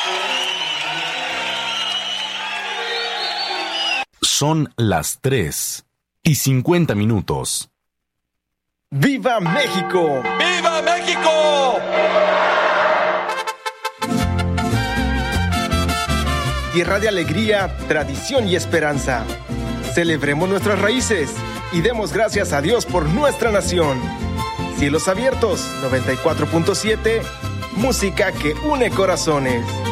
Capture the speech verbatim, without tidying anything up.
Son las tres y cincuenta minutos. ¡Viva México! ¡Viva México! Tierra de alegría, tradición y esperanza. Celebremos nuestras raíces y demos gracias a Dios por nuestra nación. Cielos Abiertos, noventa y cuatro punto siete, música que une corazones.